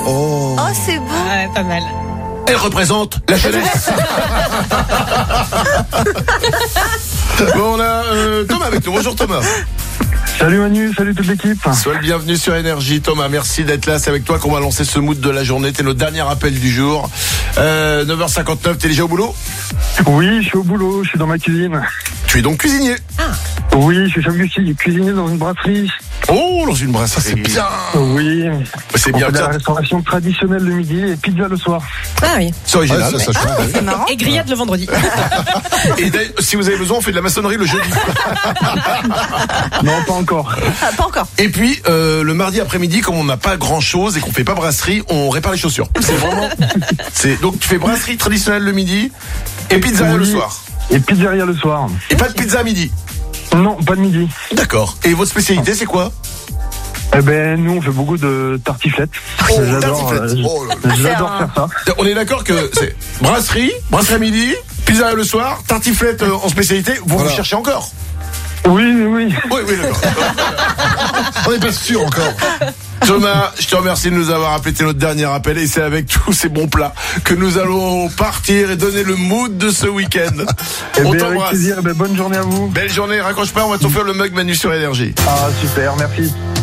Oh, c'est beau. Ouais, pas mal. Elle représente la jeunesse. Bon, on a Thomas avec nous. Bonjour Thomas. Salut Manu, salut toute l'équipe. Sois le bienvenu sur Énergie. Thomas, merci d'être là. C'est avec toi qu'on va lancer ce mood de la journée. T'es notre dernier appel du jour. 9h59, t'es déjà au boulot? Oui, je suis au boulot, je suis dans ma cuisine. Tu es donc cuisinier? Oui, je suis chef cuisinier dans une brasserie. Oh, dans une brasserie, c'est bien. Oui, C'est on bien, fait de la bien. restauration traditionnelle le midi et pizza le soir. Ah oui. C'est original. ouais, ça change. C'est marrant. Et grillade le vendredi. Et d'ailleurs, si vous avez besoin, on fait de la maçonnerie le jeudi. Non, pas encore. Ah, pas encore. Et puis, le mardi après-midi, comme on n'a pas grand-chose et qu'on fait pas brasserie, on répare les chaussures. C'est vraiment... Donc, tu fais brasserie traditionnelle le midi et pizzeria le Oui. soir. Et pizzeria le soir. Et pas de pizza à midi. Non, pas de midi. D'accord. Et votre spécialité, c'est quoi? Eh ben, nous, on fait beaucoup de tartiflettes. J'adore tartiflettes. Oh là là. j'adore faire ça. On est d'accord que c'est brasserie à midi, pizzeria le soir, tartiflette en spécialité. Vous Voilà. cherchez encore? Oui, oui. Oui, d'accord. On n'est pas sûr encore. Thomas, je te remercie de nous avoir appelé. T'es notre dernier appel et c'est avec tous ces bons plats que nous allons partir et donner le mood de ce week-end. Eh On ben, avec t'embrasse. plaisir, eh ben, bonne journée à vous. Belle journée, raccroche pas, on va t'offrir le mug Manu sur Énergie. Ah, super, merci.